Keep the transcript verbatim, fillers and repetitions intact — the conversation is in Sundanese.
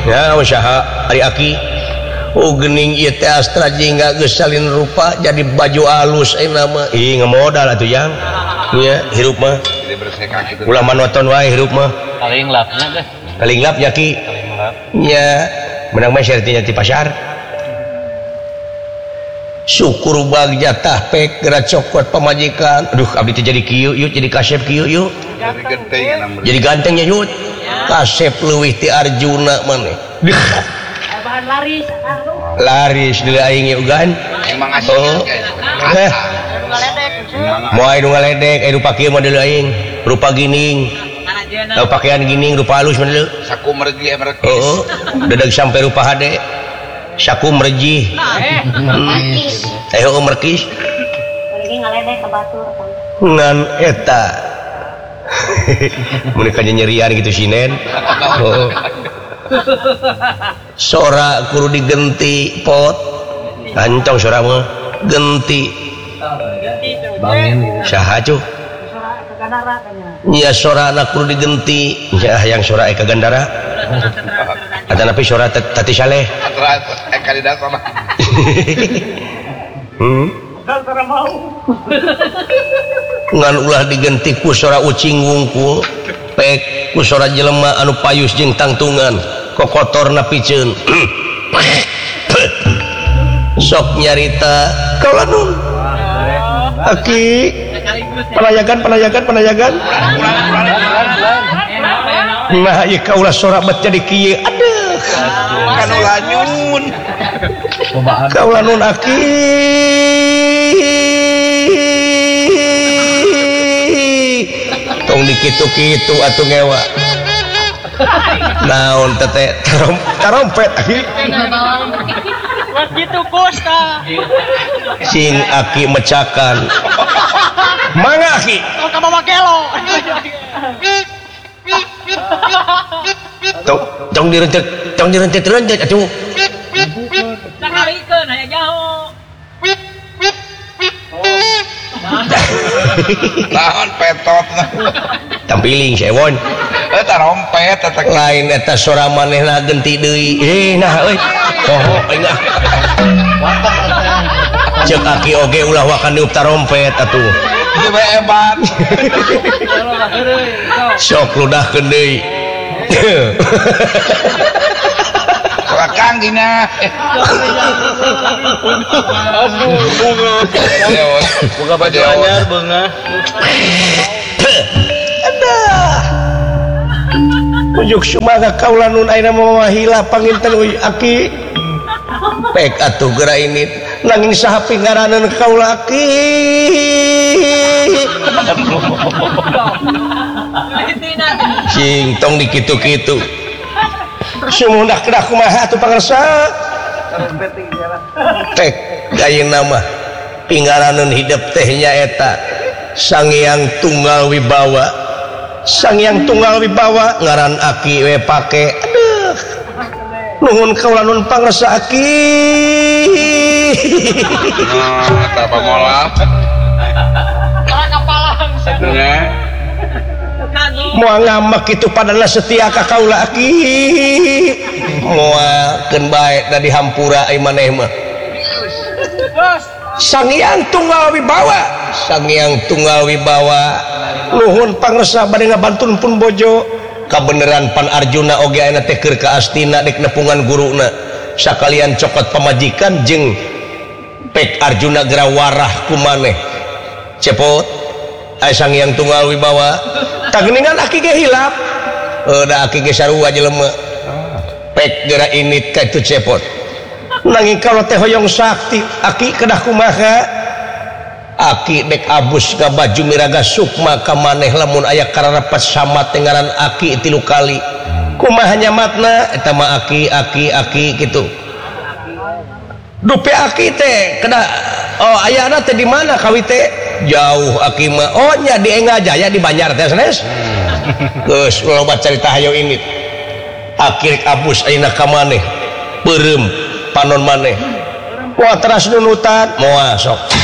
ya usaha hari aki oh gening ieu teh Astra jingga geus salin rupa jadi baju alus eh nama ih ngemodal atuh yang nya hirup mah ulah monoton wae hirup mah kalinglapnya teh kalinglap ya ki kalinglap nya menang mah syartinya ti pasar syukur bag jatah pek gerak cokot pamajikan aduh abdi teh jadi kieu yuk jadi kasep kieu yuk jadi genteng jadi gantengnya yuk kasep leuwih ti Arjuna maneh bahan laris laris deui aing yuk gan emang asli oh heh moal nu ngaledek aya rupa kieu mah deui aing rupa gining tau pakaian gining rupa halus mah deui saku mergi mergi heeh dadag sampai rupa hade saku merji eh heuh merkis lagi ngaledek ke batur ngan eta mun kanya nyerian gitu sinen oh sora kudu digenti pot kancong sora mah genti bangin gitu saha cuh nya sora anak kudu digenti nya hayang sora eka gandara ada napi sora tati saleh eka di dasar hmm ngan ulah digenti ku sora ucing wungkul pek ku sora jelema anu payus jeung tangtungan kokotorna piceun sok nyarita kalanun aki pelayagan pelayagan pelayagan nah ieu kaulah sora bet jadi kieu aduh kan ulah nyun kaulah nun aki tong dikitu-kitu atuh ngewa naon teh tarompet aki gitu Kosta sing aki mecakan mangga aki oh ka bawa kelo tong tong direntet tong direntet rentet atuh sakalikeun aya jaho naon petot tampiling sewon eta rompet eta lain eta sora manehna genti deui eh nah euy poho aing ah ceuk aki oge ulah wakan diup tarompet atuh ieu bae hebat sok ludahkeun deui Kang dina buka baju anyar beungah ujuk sumaga kaulanun ayeuna mawahila panginten uy aki pek atuh geura ini nanging saha pingaraneun kaula aki sing tong dikitu-kitu sumudah kedah kumaha atuh pangarsa pek ayeuna mah pingaraneun hidup teh nya eta Sang Hyang Tunggal Wibawa Sang Hyang Tunggal Wibawa ngaran aki we pake aduh nuhun kaula nun pangarsa aki nah eta pamola para kapalang nya moal ngamak kitu padahal setia ka kaula aki moal keun bae da dihampura ai maneh mah Sang Hyang Tunggal Wibawa Sang Hyang Tunggal Wibawa nuhun pangarsa bade ngabantun pun bojo kabeneran pan Arjuna oge ayeuna teh keur ka Astina dek nepungan guruna sakalian cokot pamajikan jeung pek Arjuna geura warah ku maneh cepot aya Sang Hyang Tunggal Wibawa tak geuningan aki ge hilap heuh da aki ge sarua jelema pek geura init ka itu cepot nanging kalau teh hoyong sakti aki kedah kumaha aki dek abus ka baju miraga sukma ka maneh lamun aya kararapat samat ngaran aki tilu kali kumaha nyamatna eta mah aki aki aki kitu dupe aki teh kedah oh ayana teh di mana kawi teh jauh aki mah oh nya di Enggal Jaya di Banjar teh sanes geus loba carita hayo ini aki rek abus ayeuna ka maneh peureum panon maneh moal teras nunutan moal sok